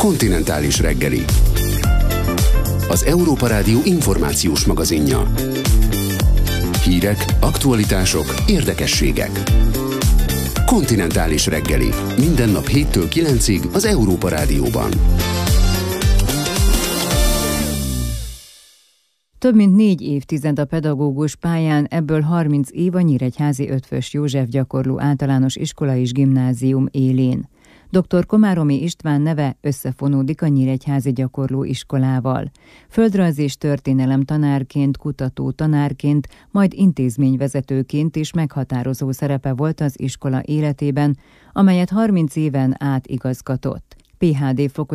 Kontinentális reggeli. Az Európa Rádió információs magazinja. Hírek, aktualitások, érdekességek. Kontinentális reggeli. Minden nap 7-től 9-ig az Európa Rádióban. Több mint 4 évtized a pedagógus pályán, ebből 30 év a Nyíregyházi Eötvös József Gyakorló Általános Iskola és Gimnázium élén. Dr. Komáromi István neve összefonódik a Nyíregyházi Gyakorló Iskolával. Földrajz és történelem tanárként, kutató tanárként, majd intézményvezetőként is meghatározó szerepe volt az iskola életében, amelyet 30 éven át igazgatott. PhD fokozatú